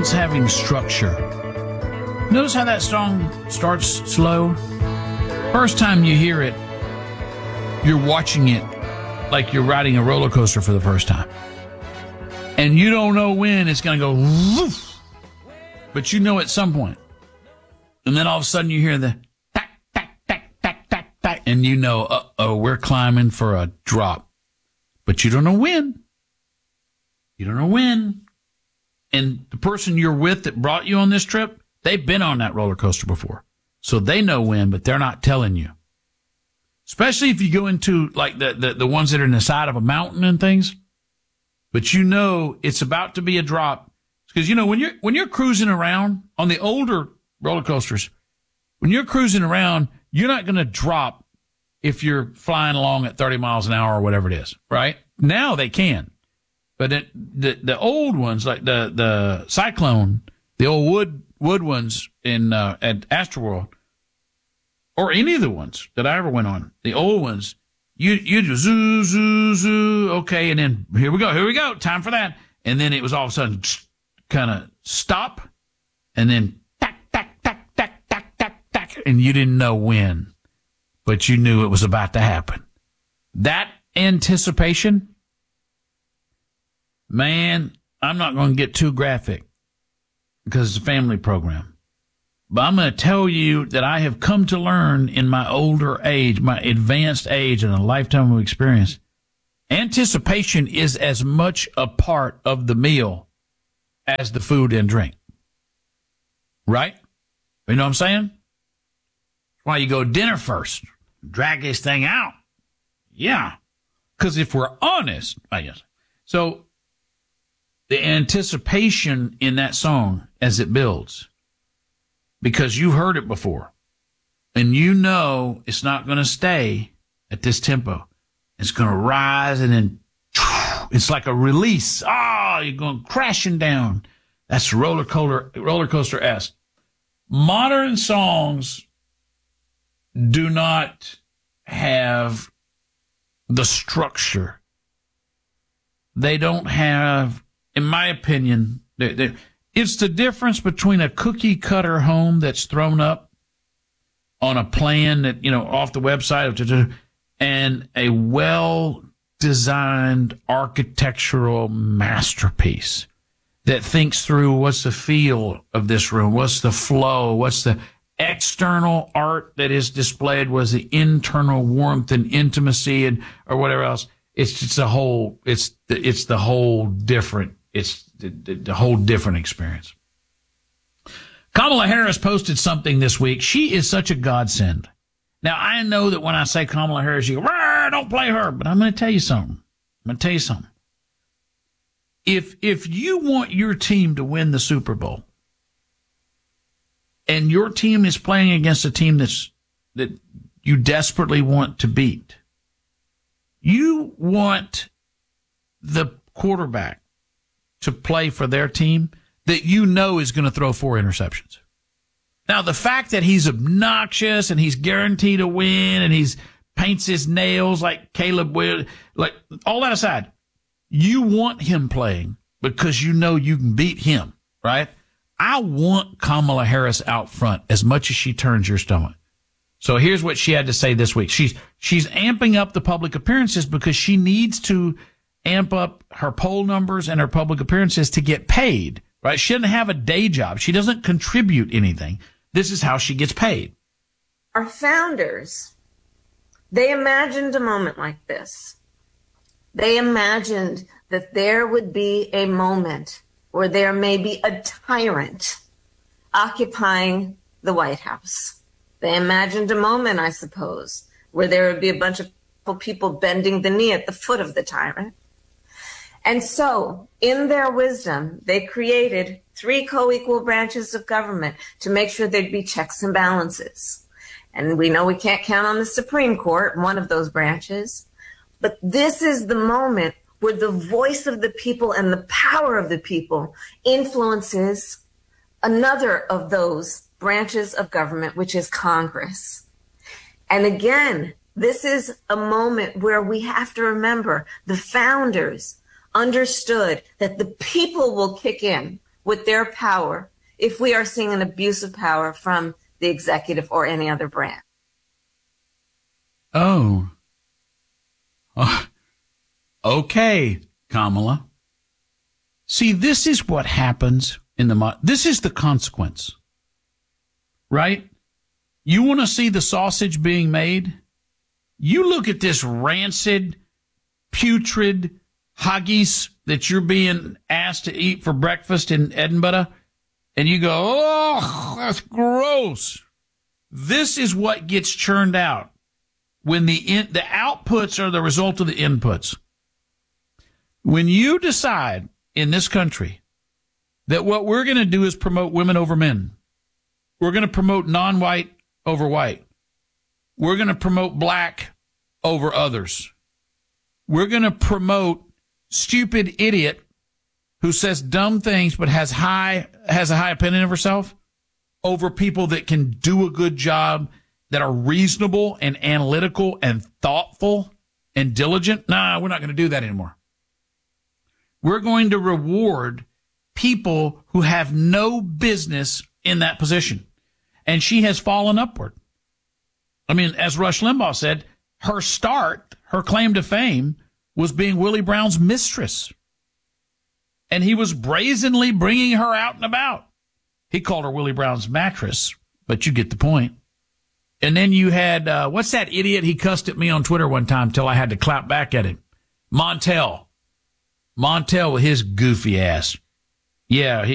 songs having structure. Notice how that song starts slow? First time you hear it, you're watching it like you're riding a roller coaster for the first time. And you don't know when it's going to go woof, but you know at some point. And then all of a sudden you hear the tack, tack, tack, tack, tack, tack, and you know, uh-oh, we're climbing for a drop. But you don't know when. You don't know when. And the person you're with that brought you on this trip, they've been on that roller coaster before. So they know when, but they're not telling you. Especially if you go into like the ones that are in the side of a mountain and things. But you know it's about to be a drop. Because, you know, when you're cruising around on the older roller coasters, when you're cruising around, you're not going to drop if you're flying along at 30 miles an hour or whatever it is, right? Now they can. But the old ones, like the Cyclone, the old wood ones in at Astroworld, or any of the ones that I ever went on, the old ones, you do zoo, zoo, zoo, okay, and then here we go, time for that. And then it was all of a sudden kind of stop, and then tack, tack, tack, tack, tack, tack, tack, and you didn't know when, but you knew it was about to happen. That anticipation, man, I'm not going to get too graphic because it's a family program. But I'm going to tell you that I have come to learn in my older age, my advanced age, and a lifetime of experience, anticipation is as much a part of the meal as the food and drink. Right? You know what I'm saying? That's why you go dinner first. Drag this thing out. Yeah. Because if we're honest, I guess. So the anticipation in that song as it builds, because you've heard it before, and you know it's not going to stay at this tempo. It's going to rise, and then it's like a release. You're going crashing down. That's roller coaster-esque. Modern songs do not have the structure. They don't have, in my opinion, it's the difference between a cookie cutter home that's thrown up on a plan that, you know, off the website, and a well-designed architectural masterpiece that thinks through what's the feel of this room, what's the flow, what's the external art that is displayed, was the internal warmth and intimacy and or whatever else. It's just the whole different experience. Kamala Harris posted something this week. She is such a godsend. Now, I know that when I say Kamala Harris, you go, don't play her, but I'm going to tell you something. If you want your team to win the Super Bowl, and your team is playing against a team that you desperately want to beat, you want the quarterback to play for their team that you know is going to throw 4 interceptions. Now, the fact that he's obnoxious and he's guaranteed a win and he's paints his nails like Caleb Will, like all that aside, you want him playing because you know you can beat him, right? I want Kamala Harris out front as much as she turns your stomach. So here's what she had to say this week. She's amping up the public appearances because she needs to amp up her poll numbers and her public appearances to get paid, right? She doesn't have a day job. She doesn't contribute anything. This is how she gets paid. Our founders, they imagined a moment like this. They imagined that there would be a moment where there may be a tyrant occupying the White House. They imagined a moment, I suppose, where there would be a bunch of people bending the knee at the foot of the tyrant. And so, in their wisdom, they created 3 co-equal branches of government to make sure there'd be checks and balances. And we know we can't count on the Supreme Court, one of those branches. But this is the moment where the voice of the people and the power of the people influences another of those branches of government, which is Congress. And again, this is a moment where we have to remember the founders understood that the people will kick in with their power if we are seeing an abuse of power from the executive or any other branch. Oh. Okay, Kamala. See, this is what happens this is the consequence, right? You want to see the sausage being made? You look at this rancid, putrid haggis that you're being asked to eat for breakfast in Edinburgh, and you go, oh, that's gross. This is what gets churned out when the outputs are the result of the inputs. When you decide in this country that what we're going to do is promote women over men, we're going to promote non-white over white, we're going to promote black over others, we're going to promote stupid idiot who says dumb things but has a high opinion of herself over people that can do a good job, that are reasonable and analytical and thoughtful and diligent. Nah, we're not going to do that anymore. We're going to reward people who have no business in that position. And she has fallen upward. I mean, as Rush Limbaugh said, her claim to fame was being Willie Brown's mistress. And he was brazenly bringing her out and about. He called her Willie Brown's mattress, but you get the point. And then you had, what's that idiot? He cussed at me on Twitter one time till I had to clap back at him. Montel with his goofy ass. Yeah,